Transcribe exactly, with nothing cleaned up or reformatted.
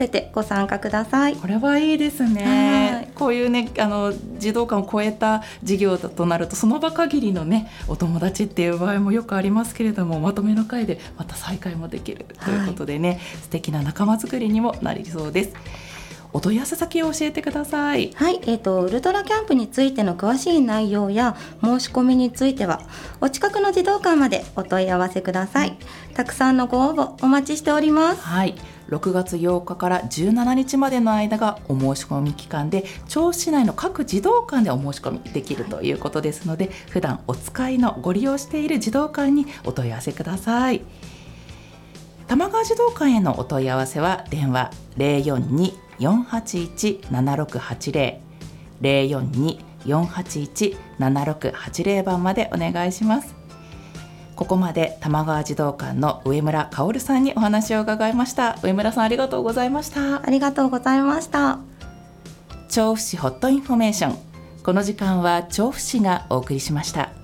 てご参加ください。 これはいいですね。こういうねあの児童館を超えた事業だとなるとその場限りのねお友達っていう場合もよくありますけれども、まとめの会でまた再会もできるということでね、はい、素敵な仲間づくりにもなりそうです。お問い合わせ先を教えてください。 はい、えーと、ウルトラキャンプについての詳しい内容や申し込みについてはお近くの児童館までお問い合わせください。たくさんのご応募お待ちしております。 はい、ろくがつようかからじゅうしちにちまでの間がお申し込み期間で、調布市内の各児童館でお申し込みできるということですので、はい、普段お使いのご利用している児童館にお問い合わせください。玉川児童館へのお問い合わせは電話 ゼロよんに よんはちいち ななろくはちゼロ ゼロよんに よんはちいち ななろくはちゼロ 番までお願いします。ここまで玉川児童館の上村薫さんにお話を伺いました。上村さん、ありがとうございました。 ありがとうございました。 調布市ホットインフォメーション、この時間は調布市がお送りしました。